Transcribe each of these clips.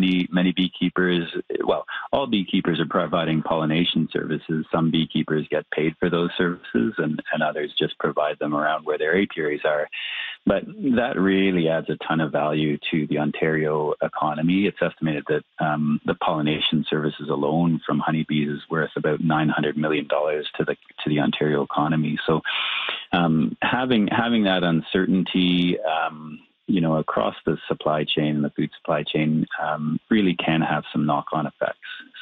many beekeepers, well, all beekeepers are providing pollination services. Some beekeepers get paid for those services, and others just provide them around where their apiaries are. But that really adds a ton of value to the Ontario economy. It's estimated that the pollination services alone from honeybees is worth about $900 million to the Ontario economy. So having that uncertainty, across the supply chain and the food supply chain, really can have some knock-on effects.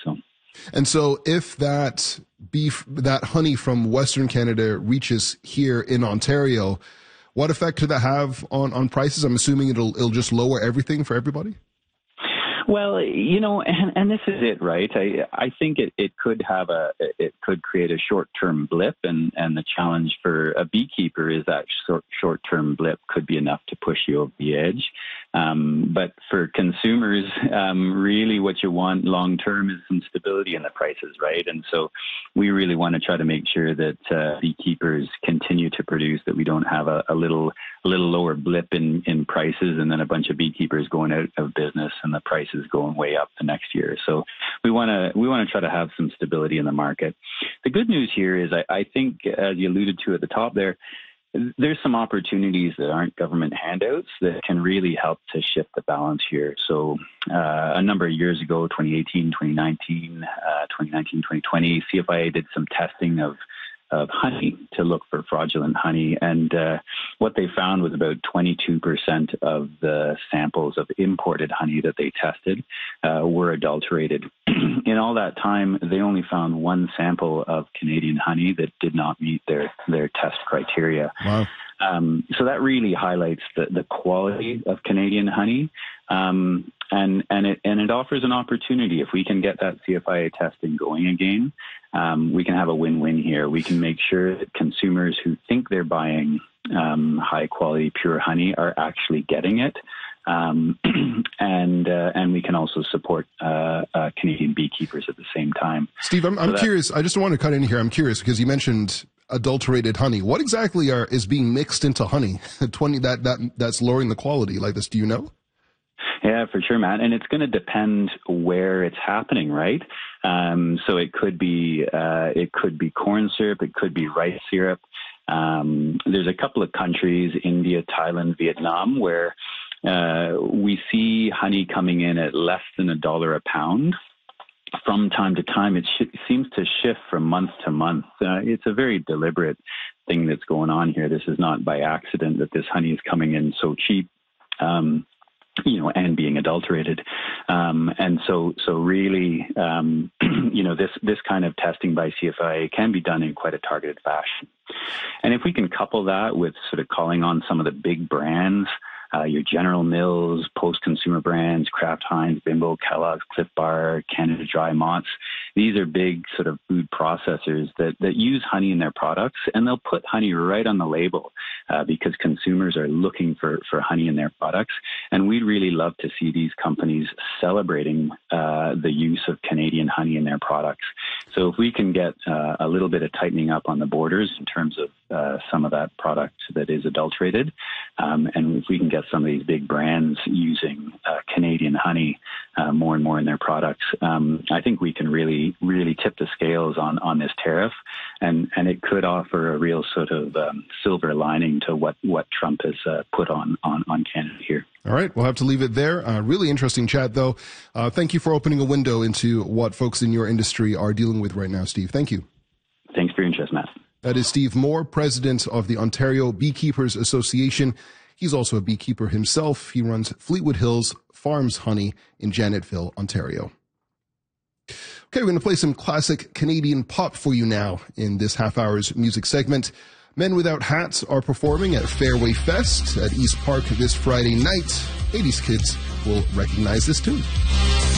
And so if that honey from Western Canada reaches here in Ontario, what effect could that have on prices? I'm assuming it'll just lower everything for everybody? Well, and this is it, right? I think it could create a short-term blip, and the challenge for a beekeeper is that short-term blip could be enough to push you over the edge. But for consumers, really what you want long-term is some stability in the prices, right? And so we really want to try to make sure that beekeepers continue to produce, that we don't have a little lower blip in prices and then a bunch of beekeepers going out of business and the prices going way up the next year. So we want to try to have some stability in the market. The good news here is I think, as you alluded to at the top there, there's some opportunities that aren't government handouts that can really help to shift the balance here. So a number of years ago, 2018, 2019, 2020, CFIA did some testing of honey to look for fraudulent honey. And what they found was about 22% of the samples of imported honey that they tested were adulterated. In all that time, they only found one sample of Canadian honey that did not meet their test criteria. Wow. So that really highlights the quality of Canadian honey. And it offers an opportunity. If we can get that CFIA testing going again, we can have a win-win here. We can make sure that consumers who think they're buying high-quality pure honey are actually getting it. And we can also support Canadian beekeepers at the same time. Steve, I'm curious. I just want to cut in here. I'm curious because you mentioned adulterated honey. What exactly is being mixed into honey? That's lowering the quality like this. Do you know? Yeah, for sure, Matt. And it's going to depend where it's happening, right? So it could be corn syrup, it could be rice syrup. There's a couple of countries, India, Thailand, Vietnam, where we see honey coming in at less than $1 a pound. From time to time, it seems to shift from month to month. It's a very deliberate thing that's going on here. This is not by accident that this honey is coming in so cheap. And being adulterated. And so really, this kind of testing by CFIA can be done in quite a targeted fashion. And if we can couple that with sort of calling on some of the big brands, your General Mills, post-consumer brands, Kraft Heinz, Bimbo, Kellogg's, Cliff Bar, Canada Dry, Mott's. These are big sort of food processors that use honey in their products, and they'll put honey right on the label because consumers are looking for honey in their products. And we'd really love to see these companies celebrating the use of Canadian honey in their products. So if we can get a little bit of tightening up on the borders in terms of some of that product that is adulterated, and if we can get some of these big brands using Canadian honey more and more in their products, I think we can really tip the scales on this tariff, and it could offer a real sort of silver lining to what Trump has put on Canada here. All right, we'll have to leave it there. Really interesting chat, though. Thank you for opening a window into what folks in your industry are dealing with right now, Steve. Thank you. Thanks for your interest, Matt. That is Steve Moore, president of the Ontario Beekeepers Association. He's also a beekeeper himself. He runs Fleetwood Hills Farms Honey in Janetville, Ontario. Okay, we're going to play some classic Canadian pop for you now in this half-hour's music segment. Men Without Hats are performing at Fairway Fest at East Park this Friday night. 80s kids will recognize this tune.